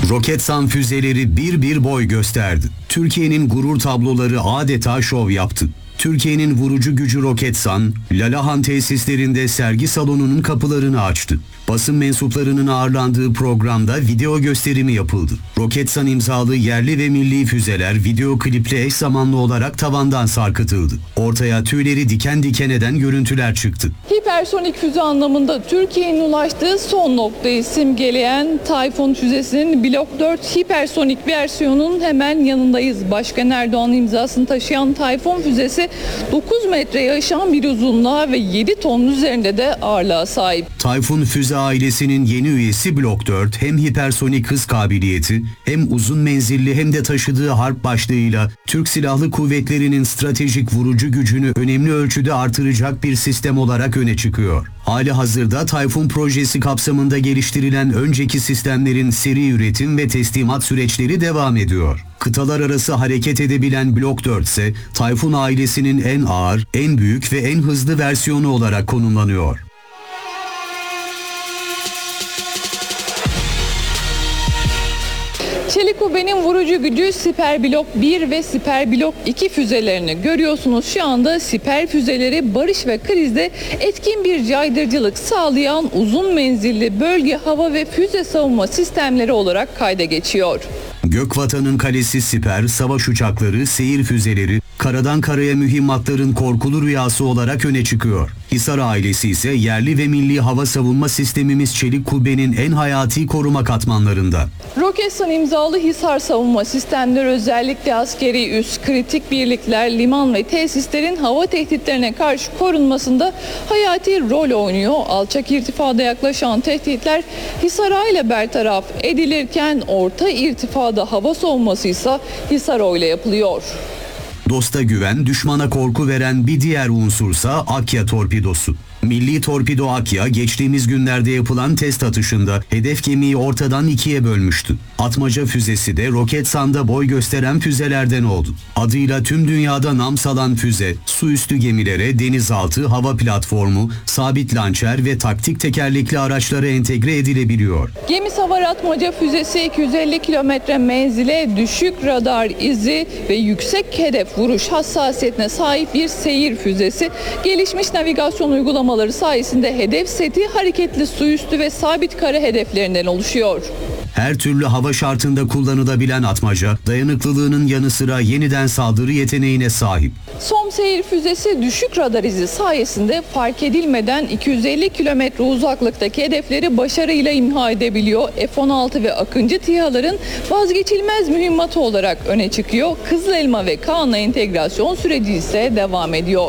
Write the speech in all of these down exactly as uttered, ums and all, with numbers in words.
Roketsan füzeleri bir bir boy gösterdi. Türkiye'nin gurur tabloları adeta şov yaptı. Türkiye'nin vurucu gücü Roketsan, Lalahan tesislerinde sergi salonunun kapılarını açtı. Basın mensuplarının ağırlandığı programda video gösterimi yapıldı. Roketsan imzalı yerli ve milli füzeler video kliple eş zamanlı olarak tavandan sarkıtıldı. Ortaya tüyleri diken diken eden görüntüler çıktı. Hipersonik füze anlamında Türkiye'nin ulaştığı son noktayı simgeleyen Tayfun füzesinin Blok dört hipersonik versiyonunun hemen yanındayız. Başkan Erdoğan imzasını taşıyan Tayfun füzesi dokuz metreyi aşan bir uzunluğa ve yedi tonun üzerinde de ağırlığa sahip. Tayfun füze ailesinin yeni üyesi Blok dört hem hipersonik hız kabiliyeti hem uzun menzilli hem de taşıdığı harp başlığıyla Türk Silahlı Kuvvetleri'nin stratejik vurucu gücünü önemli ölçüde artıracak bir sistem olarak öne çıkıyor. Hali hazırda Tayfun projesi kapsamında geliştirilen önceki sistemlerin seri üretim ve teslimat süreçleri devam ediyor. Kıtalar arası hareket edebilen Blok dört ise Tayfun ailesinin en ağır, en büyük ve en hızlı versiyonu olarak konumlanıyor. Çelik Kubbe'nin vurucu gücü Siper Blok bir ve Siper Blok iki füzelerini görüyorsunuz. Şu anda Siper füzeleri barış ve krizde etkin bir caydırıcılık sağlayan uzun menzilli bölge hava ve füze savunma sistemleri olarak kayda geçiyor. Gökvatan'ın kalesi Siper, savaş uçakları, seyir füzeleri, karadan karaya mühimmatların korkulu rüyası olarak öne çıkıyor. Hisar ailesi ise yerli ve milli hava savunma sistemimiz Çelik Kubbe'nin en hayati koruma katmanlarında. Roketsan imzalı Hisar savunma sistemleri özellikle askeri üs, kritik birlikler, liman ve tesislerin hava tehditlerine karşı korunmasında hayati rol oynuyor. Alçak irtifada yaklaşan tehditler Hisar ile bertaraf edilirken orta irtifada hava savunması ise Hisar ile yapılıyor. Dosta güven, düşmana korku veren bir diğer unsursa Akya torpidosu. Milli torpido Akya geçtiğimiz günlerde yapılan test atışında hedef gemiyi ortadan ikiye bölmüştü. Atmaca füzesi de Roketsan'da boy gösteren füzelerden oldu. Adıyla tüm dünyada nam salan füze, su üstü gemilere, denizaltı, hava platformu, sabit lançer ve taktik tekerlekli araçlara entegre edilebiliyor. Gemi savar atmaca füzesi iki yüz elli kilometre menzile, düşük radar izi ve yüksek hedef vuruş hassasiyetine sahip bir seyir füzesi. Gelişmiş navigasyon uygulamaları sayesinde hedef seti hareketli su üstü ve sabit kare hedeflerinden oluşuyor. Her türlü hava şartında kullanılabilen atmaca, dayanıklılığının yanı sıra yeniden saldırı yeteneğine sahip. Som seyir füzesi düşük radar izi sayesinde fark edilmeden iki yüz elli kilometre uzaklıktaki hedefleri başarıyla imha edebiliyor. F on altı ve Akıncı TİHA'ların vazgeçilmez mühimmatı olarak öne çıkıyor. Kızılelma ve Kaan'la entegrasyon süreci ise devam ediyor.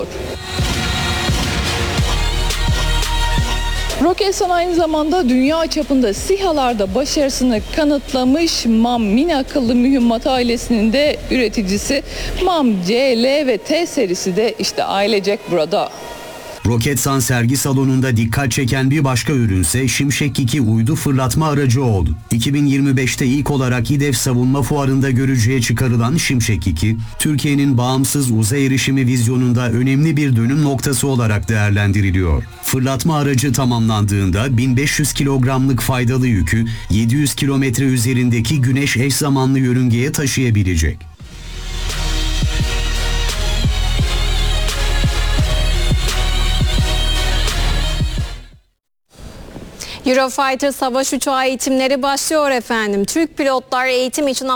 Roketsan aynı zamanda dünya çapında SİHA'larda başarısını kanıtlamış MAM mini akıllı mühimmat ailesinin de üreticisi. MAM C, L ve T serisi de işte ailecek burada. Roketsan sergi salonunda dikkat çeken bir başka ürünse Şimşek iki uydu fırlatma aracı oldu. iki bin yirmi beşte ilk olarak İDEF Savunma Fuarı'nda görücüye çıkarılan Şimşek iki, Türkiye'nin bağımsız uzay erişimi vizyonunda önemli bir dönüm noktası olarak değerlendiriliyor. Fırlatma aracı tamamlandığında bin beş yüz kilogramlık faydalı yükü yedi yüz kilometre üzerindeki güneş eş zamanlı yörüngeye taşıyabilecek. Eurofighter savaş uçağı eğitimleri başlıyor efendim. Türk pilotlar eğitim için